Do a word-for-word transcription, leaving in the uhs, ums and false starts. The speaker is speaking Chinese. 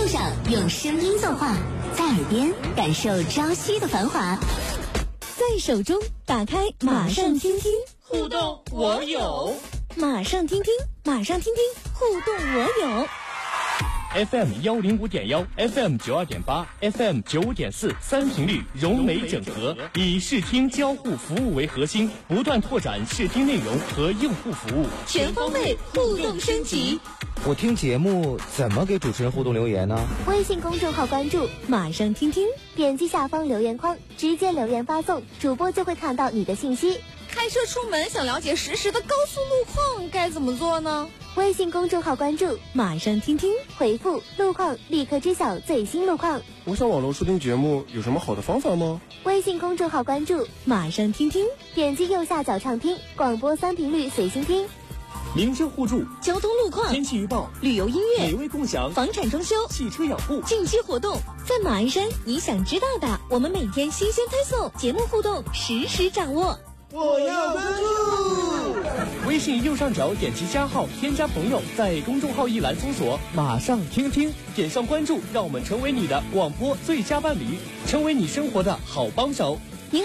路上用声音作画，在耳边感受朝夕的繁华，在手中打开马上听听， 互动我有， 马上听听，马上听听，互动我有。 F M 幺零五点幺 ，F M 九二点八 ，F M 九五点四，三频率融媒整合，以视听交互服务为核心，不断拓展视听内容和用户服务， 全方位互动升级。 我听节目怎么给主持人互动留言呢？ 微信公众号关注马上听听， 点击下方留言框，直接留言发送，主播就会看到你的信息。 开车出门想了解实时的高速路况该怎么做呢？ 微信公众号关注马上听听， 回复路况立刻知晓最新路况。 我想网络收听节目有什么好的方法吗？ 微信公众号关注马上听听， 点击右下角畅听，广播三频率随心听。 民生互助， 交通路况， 天气预报， 旅游音乐， 美味共享， 房产装修， 汽车养护， 近期活动，在马鞍山你想知道的，我们每天新鲜推送，节目互动实时掌握。 我要关注。 微信右上角点击加号，添加朋友，在公众号一栏搜索马上听听，点上关注，让我们成为你的广播最佳伴侣，成为你生活的好帮手。